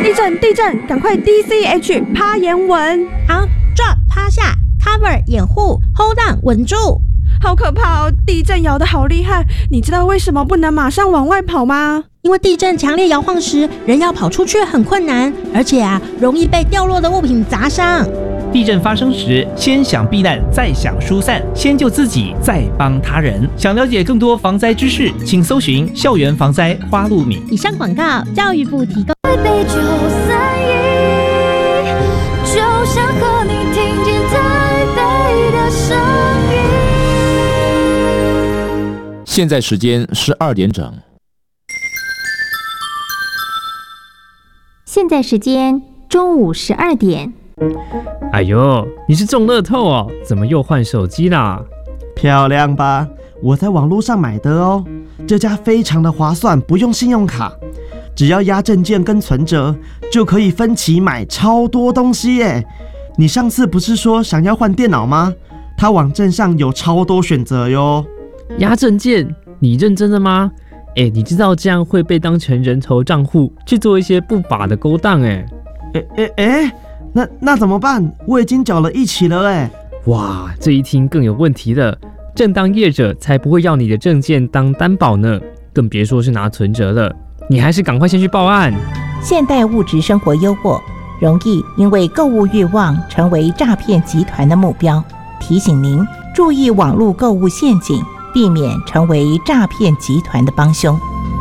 地震，赶快 DCH 趴岩稳。 好 ，drop 趴下 ，cover 掩护 ，hold on 稳住。 好可怕哦！地震摇得好厉害，你知道为什么不能马上往外跑吗？ 因为地震强烈摇晃时，人要跑出去很困难，而且容易被掉落的物品砸伤。 地震发生时，先想避难，再想疏散，先救自己，再帮他人。想了解更多防灾知识，请搜寻校园防灾花露米。 以上广告，教育部提供。 台北931，就想和你听见台北的声音。 现在时间12点整。 现在时间中午12点。 哎呦，你是中乐透哦？怎么又换手机啦？ 漂亮吧？我在网络上买的哦。这家非常的划算，不用信用卡，只要压证件跟存折，就可以分期买超多东西耶。你上次不是说想要换电脑吗？它网站上有超多选择哟。 压证件？你认真的吗？你知道这样会被当成人头账户去做一些不法的勾当那怎么办？我已经缴了1期了哇，这一听更有问题了。正当业者才不会要你的证件当担保呢，更别说是拿存折了。你还是赶快先去报案。 现代物质生活优渥，容易因为购物欲望成为诈骗集团的目标。提醒您注意网络购物陷阱，避免成为诈骗集团的帮凶。